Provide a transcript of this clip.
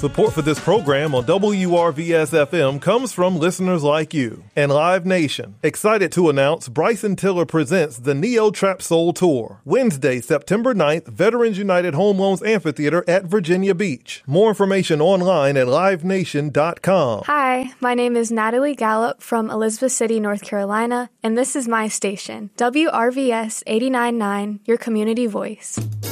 Support for this program on WRVS-FM comes from listeners like you. And Live Nation, excited to announce Bryson Tiller presents the Neo Trap Soul Tour. Wednesday, September 9th, Veterans United Home Loans Amphitheater at Virginia Beach. More information online at livenation.com. Hi, my name is Natalie Gallup from Elizabeth City, North Carolina, and this is my station, WRVS 89.9, your community voice.